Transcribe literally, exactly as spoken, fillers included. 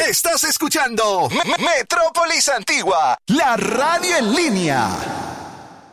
Estás escuchando M- Metrópolis Antigua, la radio en línea.